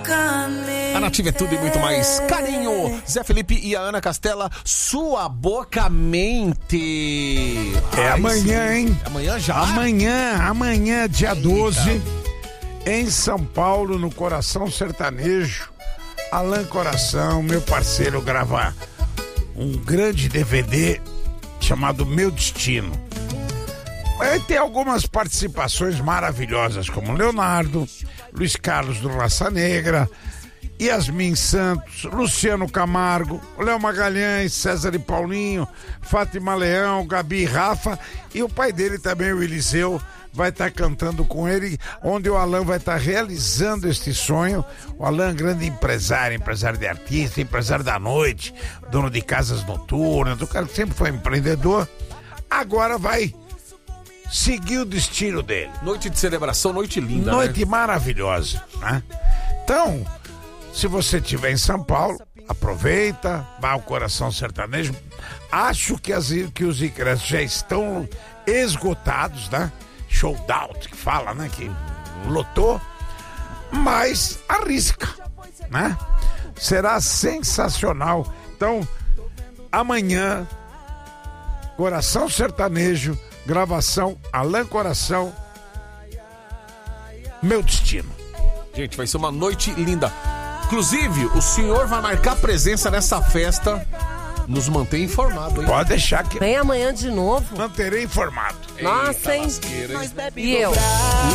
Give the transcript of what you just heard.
A Nativa é tudo e muito mais carinho. Zé Felipe e a Ana Castela, sua boca mente. É amanhã, hein? Amanhã já? Amanhã, dia 12, em São Paulo, no Coração Sertanejo. Alan Coração, meu parceiro, grava um grande DVD chamado Meu Destino. Vai ter algumas participações maravilhosas, como Leonardo, Luiz Carlos do Raça Negra, Yasmin Santos, Luciano Camargo, Léo Magalhães, César e Paulinho, Fátima Leão, Gabi e Rafa, e o pai dele também, o Eliseu, vai estar cantando com ele, onde o Alan vai estar realizando este sonho. O Alan, grande empresário de artista, empresário da noite, dono de casas noturnas, o cara que sempre foi empreendedor, agora vai seguir o destino dele. Noite de celebração, noite linda, noite né? Maravilhosa, né? Então, se você estiver em São Paulo, aproveita, vá ao Coração Sertanejo. Acho que os ingressos já estão esgotados, né? Sold out, que fala, né? Que lotou, mas arrisca, né? Será sensacional. Então, amanhã, Coração Sertanejo, gravação Alan Coração, Meu Destino. Gente, vai ser uma noite linda. Inclusive, o senhor vai marcar presença nessa festa. Nos mantém informado, hein? Pode deixar que... Vem amanhã de novo. Manterei informado. Nossa, hein? Lasqueira, hein? E eu?